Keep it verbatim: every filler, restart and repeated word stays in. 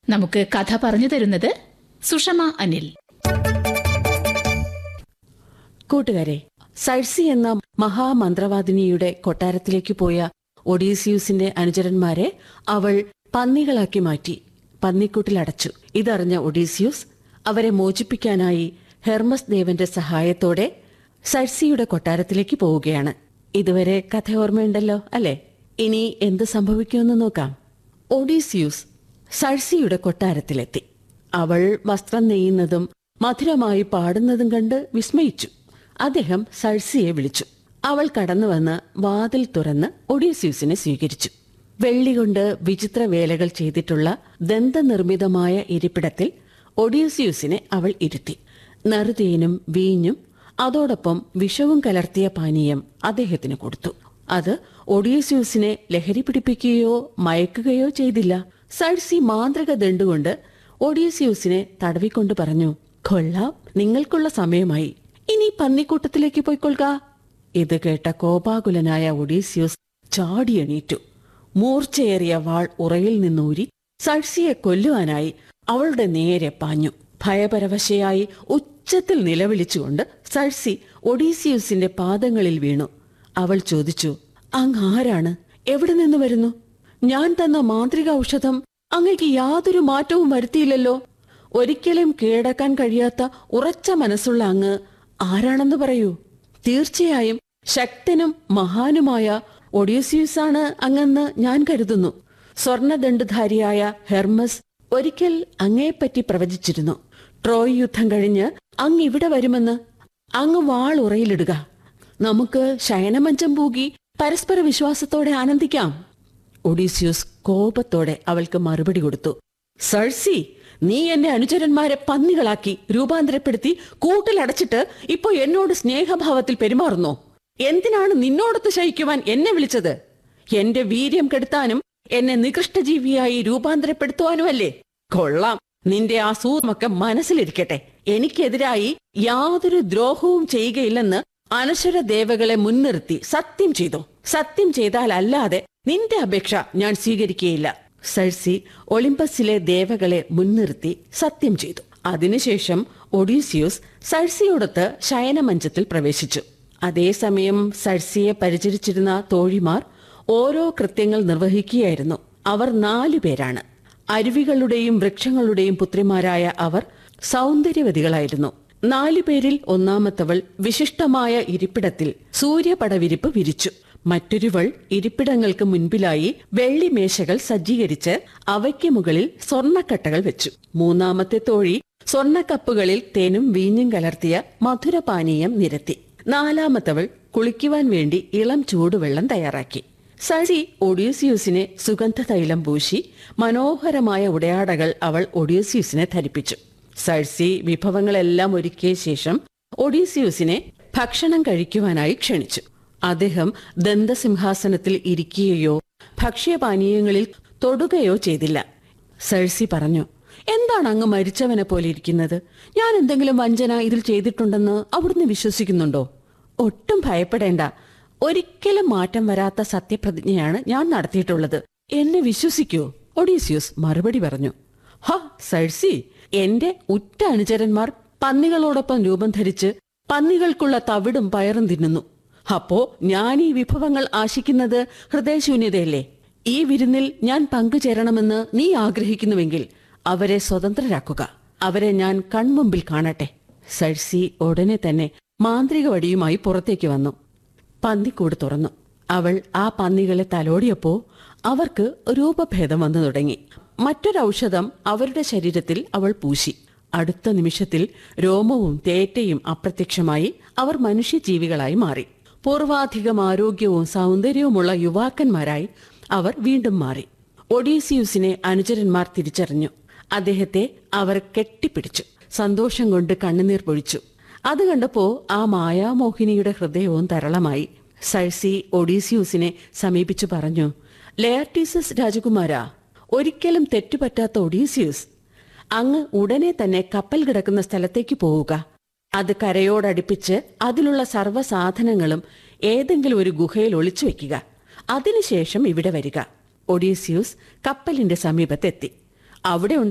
നമുക്ക് കഥ പറഞ്ഞു തരുന്നത് സുഷമ അനിൽ. കൂട്ടുകാരെ, സൈഴ്സി എന്ന മഹാമന്ത്രവാദിനിയുടെ കൊട്ടാരത്തിലേക്ക് പോയ ഒഡീസിയൂസിന്റെ അനുചരന്മാരെ അവൾ പന്നികളാക്കി മാറ്റി പന്നിക്കൂട്ടിലടച്ചു. ഇതറിഞ്ഞ ഒഡീസിയൂസ് അവരെ മോചിപ്പിക്കാനായി ഹെർമസ് ദേവന്റെ സഹായത്തോടെ സൈഴ്സിയുടെ കൊട്ടാരത്തിലേക്ക് പോവുകയാണ്. ഇതുവരെ കഥ ഓർമ്മയുണ്ടല്ലോ അല്ലെ? ഇനി എന്ത് സംഭവിക്കുമെന്ന് നോക്കാം. ഒഡീസിയൂസ് സൈഴ്സിയുടെ കൊട്ടാരത്തിലെത്തി. അവൾ വസ്ത്രം നെയ്യുന്നതും മധുരമായി പാടുന്നതും കണ്ട് വിസ്മയിച്ചു. അദ്ദേഹം സൈഴ്സിയെ വിളിച്ചു. അവൾ കടന്നുവന്ന് വാതിൽ തുറന്ന് ഒഡീസിയൂസിനെ സ്വീകരിച്ചു. വെള്ളികൊണ്ട് വിചിത്ര വേലകൾ ചെയ്തിട്ടുള്ള ദന്തനിർമ്മിതമായ ഇരിപ്പിടത്തിൽ ഒഡീസിയൂസിനെ അവൾ ഇരുത്തി. നറുതേനും വീഞ്ഞും അതോടൊപ്പം വിഷവും കലർത്തിയ പാനീയം അദ്ദേഹത്തിന് കൊടുത്തു. അത് ഒഡീസിയൂസിനെ ലഹരി പിടിപ്പിക്കുകയോ മയക്കുകയോ ചെയ്തില്ല. സൈഴ്സി മാന്ത്രിക ദണ്ടുകൊണ്ട് ഒഡീസിയൂസിനെ തടവിക്കൊണ്ട് പറഞ്ഞു, കൊള്ളാം, നിങ്ങൾക്കുള്ള സമയമായി. ഇനി പന്നിക്കൂട്ടത്തിലേക്ക് പോയിക്കൊള്ളുക. ഇത് കേട്ട കോപാകുലനായ ഒഡീസിയൂസ് ചാടിയെണീറ്റു. മൂർച്ചയേറിയ വാൾ ഉറയിൽ നിന്നൂരി സൈഴ്സിയെ കൊല്ലുവാനായി അവളുടെ നേരെ പാഞ്ഞു. ഭയപരവശയായി ഉച്ചത്തിൽ നിലവിളിച്ചുകൊണ്ട് സൈഴ്സി ഒഡീസിയൂസിന്റെ പാദങ്ങളിൽ വീണു. അവൾ ചോദിച്ചു, അങ്ങ് ആരാണ്? എവിടെ നിന്ന് വരുന്നു? ഞാൻ തന്ന മാന്ത്രിക ഔഷധം അങ്ങയ്ക്ക് യാതൊരു മാറ്റവും വരുത്തിയില്ലല്ലോ. ഒരിക്കലും കീഴടക്കാൻ കഴിയാത്ത ഉറച്ച മനസ്സുള്ള അങ്ങ് ആരാണെന്ന് പറയൂ. തീർച്ചയായും ശക്തനും മഹാനുമായ ഒഡീസിയൂസാണ് അങ്ങെന്ന് ഞാൻ കരുതുന്നു. സ്വർണദണ്ഡുധാരിയായ ഹെർമസ് ഒരിക്കൽ അങ്ങയെപ്പറ്റി പ്രവചിച്ചിരുന്നു. ട്രോയ് യുദ്ധം കഴിഞ്ഞ് അങ്ങ് ഇവിടെ വരുമെന്ന്. അങ്ങ് വാൾ ഉറയിലിടുക. നമുക്ക് ശയനമഞ്ചം പൂകി പരസ്പര വിശ്വാസത്തോടെ ആനന്ദിക്കാം. ഒഡീസിയൂസ് കോപത്തോടെ അവൾക്ക് മറുപടി കൊടുത്തു. സൈഴ്സി, നീ എന്റെ അനുചരന്മാരെ പന്നികളാക്കി രൂപാന്തരപ്പെടുത്തി കൂട്ടിലടച്ചിട്ട് ഇപ്പോ എന്നോട് സ്നേഹഭാവത്തിൽ പെരുമാറുന്നു. എന്തിനാണ് നിന്നോടൊത്ത് ശയിക്കുവാൻ എന്നെ വിളിച്ചത്? എന്റെ വീര്യം കെടുത്താനും എന്നെ നികൃഷ്ടജീവിയായി രൂപാന്തരപ്പെടുത്തുവാനുമല്ലേ? കൊള്ളാം, നിന്റെ ആ സൂത്രമൊക്കെ മനസ്സിലിരിക്കട്ടെ. എനിക്കെതിരായി യാതൊരു ദ്രോഹവും ചെയ്യുകയില്ലെന്ന് അനശ്വര ദേവകളെ മുൻനിർത്തി സത്യം ചെയ്തു. സത്യം ചെയ്താൽ അല്ലാതെ നിന്റെ അപേക്ഷ ഞാൻ സ്വീകരിക്കുകയില്ല. സൈഴ്സി ഒളിമ്പസിലെ ദേവകളെ മുൻനിർത്തി സത്യം ചെയ്തു. അതിനുശേഷം ഒഡീസിയൂസ് സൈഴ്സിയോടൊത്ത് ശയനമഞ്ചത്തിൽ പ്രവേശിച്ചു. അതേസമയം സൈഴ്സിയെ പരിചരിച്ചിരുന്ന തോഴിമാർ ഓരോ കൃത്യങ്ങൾ നിർവഹിക്കുകയായിരുന്നു. അവർ നാലു പേരാണ്. അരുവികളുടെയും വൃക്ഷങ്ങളുടെയും പുത്രിമാരായ അവർ സൗന്ദര്യവതികളായിരുന്നു. നാലുപേരിൽ ഒന്നാമത്തവൾ വിശിഷ്ടമായ ഇരിപ്പിടത്തിൽ സൂര്യപടവിരിപ്പ് വിരിച്ചു. മറ്റൊരുവൾ ഇരിപ്പിടങ്ങൾക്ക് മുൻപിലായി വെള്ളിമേശകൾ സജ്ജീകരിച്ച് അവയ്ക്ക് മുകളിൽ സ്വർണ്ണക്കട്ടകൾ വെച്ചു. മൂന്നാമത്തെ തോഴി സ്വർണ്ണക്കപ്പുകളിൽ തേനും വീഞ്ഞും കലർത്തിയ മധുരപാനീയം നിരത്തി. നാലാമത്തവൾ കുളിക്കുവാൻ വേണ്ടി ഇളം ചൂടുവെള്ളം തയ്യാറാക്കി. സൈഴ്സി ഒഡീസിയൂസിനെ സുഗന്ധ തൈലം പൂശി മനോഹരമായ ഉടയാടകൾ അവൾ ഒഡീസിയൂസിനെ ധരിപ്പിച്ചു. സൈഴ്സി വിഭവങ്ങളെല്ലാം ഒരുക്കിയ ശേഷം ഒഡീസിയൂസിനെ ഭക്ഷണം കഴിക്കുവാനായി ക്ഷണിച്ചു. അദ്ദേഹം ദന്തസിംഹാസനത്തിൽ ഇരിക്കുകയോ ഭക്ഷ്യപാനീയങ്ങളിൽ തൊടുകയോ ചെയ്തില്ല. സൈഴ്സി പറഞ്ഞു, എന്താണ് അങ്ങ് മരിച്ചവനെ പോലെ ഇരിക്കുന്നത്? ഞാൻ എന്തെങ്കിലും വഞ്ചന ഇതിൽ ചെയ്തിട്ടുണ്ടെന്ന് അവിടുന്ന് വിശ്വസിക്കുന്നുണ്ടോ? ഒട്ടും ഭയപ്പെടേണ്ട. ഒരിക്കലും മാറ്റം വരാത്ത സത്യപ്രതിജ്ഞയാണ് ഞാൻ നടത്തിയിട്ടുള്ളത്. എന്നെ വിശ്വസിക്കൂ, ഒഡീസിയൂസ് മറുപടി പറഞ്ഞു. ഹ സൈഴ്സി, എന്റെ ഉറ്റ അനുചരന്മാർ പന്നികളോടൊപ്പം രൂപം ധരിച്ച് പന്നികൾക്കുള്ള തവിടും പയറും തിന്നുന്നു. അപ്പോ ഞാൻ ഈ വിഭവങ്ങൾ ആശിക്കുന്നത് ഹൃദയശൂന്യതയല്ലേ? ഈ വിരുന്നിൽ ഞാൻ പങ്കുചേരണമെന്ന് നീ ആഗ്രഹിക്കുന്നുവെങ്കിൽ അവരെ സ്വതന്ത്രരാക്കുക. അവരെ ഞാൻ കൺമുമ്പിൽ കാണട്ടെ. സൈഴ്സി ഉടനെ തന്നെ മാന്ത്രിക വടിയുമായി പുറത്തേക്ക് വന്നു. പന്നിക്കൂട് തുറന്നു. അവൾ ആ പന്നികളെ തലോടിയപ്പോ അവർക്ക് രൂപഭേദം വന്നു തുടങ്ങി. മറ്റൊരൗഷധം അവരുടെ ശരീരത്തിൽ അവൾ പൂശി. അടുത്ത നിമിഷത്തിൽ രോമവും തേറ്റയും അപ്രത്യക്ഷമായി അവർ മനുഷ്യജീവികളായി മാറി. പൂർവാധികം ആരോഗ്യവും സൗന്ദര്യവുമുള്ള യുവാക്കന്മാരായി അവർ വീണ്ടും മാറി. ഒഡീസിയൂസിനെ അനുചരന്മാർ തിരിച്ചറിഞ്ഞു. അദ്ദേഹത്തെ അവർ കെട്ടിപ്പിടിച്ചു. സന്തോഷം കൊണ്ട് കണ്ണുനീർ പൊഴിച്ചു. അത് കണ്ടപ്പോ ആ മായാമോഹിനിയുടെ ഹൃദയവും തരളമായി. സൈഴ്സി ഒഡീസിയൂസിനെ സമീപിച്ചു പറഞ്ഞു, ലെയർട്ടീസസ് രാജകുമാരാ, ഒരിക്കലും തെറ്റുപറ്റാത്ത ഒഡീസിയൂസ്, അങ്ങ് ഉടനെ തന്നെ കപ്പൽ കിടക്കുന്ന സ്ഥലത്തേക്ക് പോവുക. അത് കരയോടടുപ്പിച്ച് അതിലുള്ള സർവ്വസാധനങ്ങളും ഏതെങ്കിലും ഒരു ഗുഹയിൽ ഒളിച്ചു വെക്കുക. അതിനുശേഷം ഇവിടെ വരിക. ഒഡീസിയൂസ് കപ്പലിന്റെ സമീപത്തെത്തി. അവിടെ